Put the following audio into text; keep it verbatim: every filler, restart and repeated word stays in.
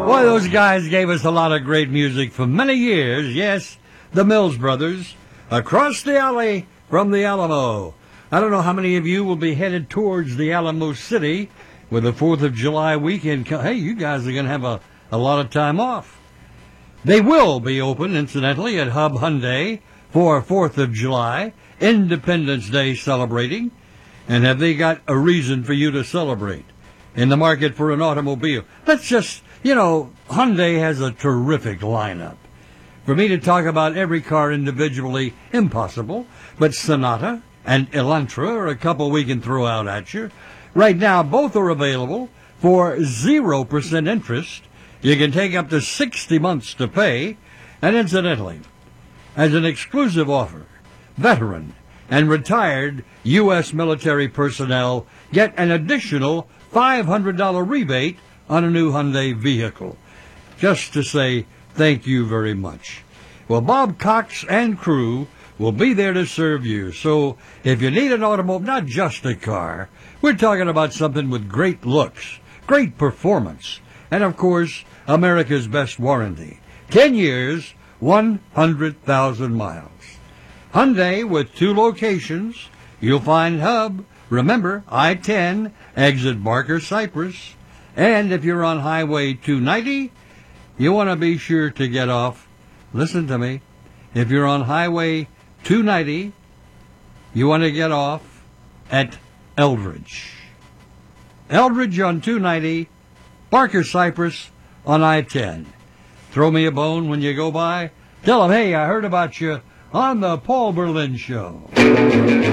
Boy, those guys gave us a lot of great music for many years. Yes, the Mills Brothers, Across the Alley from the Alamo. I don't know how many of you will be headed towards the Alamo City with the fourth of July weekend. Hey, you guys are going to have a, a lot of time off. They will be open, incidentally, at Hub Hyundai for fourth of July, Independence Day celebrating. And have they got a reason for you to celebrate? In the market for an automobile. Let's just, you know, Hyundai has a terrific lineup. For me to talk about every car individually, impossible. But Sonata and Elantra are a couple we can throw out at you. Right now, both are available for zero percent interest. You can take up to sixty months to pay. And incidentally, as an exclusive offer, veteran and retired U S military personnel get an additional five hundred dollars rebate on a new Hyundai vehicle. Just to say thank you very much. Well, Bob Cox and crew will be there to serve you. So if you need an automobile, not just a car, we're talking about something with great looks, great performance, and, of course, America's best warranty. Ten years, one hundred thousand miles. Hyundai with two locations. You'll find Hub, remember, I ten, exit Barker Cypress. And if you're on Highway two ninety, you want to be sure to get off. Listen to me. If you're on Highway two ninety, you want to get off at Eldridge. Eldridge on two ninety, Barker Cypress on I ten. Throw me a bone when you go by. Tell them, hey, I heard about you on the Paul Berlin Show.